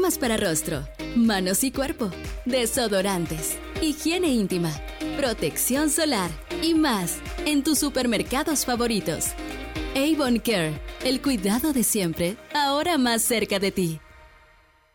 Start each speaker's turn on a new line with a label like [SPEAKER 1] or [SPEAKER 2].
[SPEAKER 1] cremas para rostro, manos y cuerpo, desodorantes, higiene íntima, protección solar y más en tus supermercados favoritos. Avon Care, el cuidado de siempre, ahora más cerca de ti.